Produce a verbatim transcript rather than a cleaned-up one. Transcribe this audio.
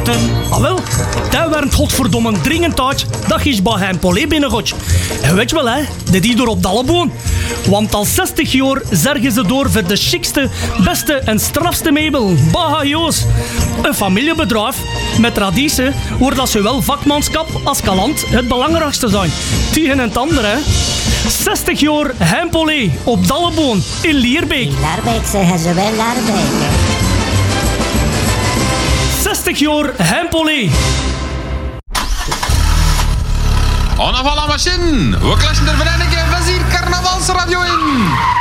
Maarten. Ah wel, daar werd godverdomme dringend uit dat je bij Hempolé binnengooit. En weet je wel hè, dit hier door op Dalleboon. Want al zestig jaar zergen ze door voor de chicste, beste en strafste meubel. Bah Joos. Een familiebedrijf met traditie, waar dat zowel vakmanschap als kalant het belangrijkste zijn. Tegen het andere hè. zestig jaar Hempolé op Dalleboon in Lierbeek. In Laarbeek zeggen ze wel Laarbeek, hè. zestig jaar Hempolé. On a la machine. We klatschen er vereniging van hier Carnavalsradio in.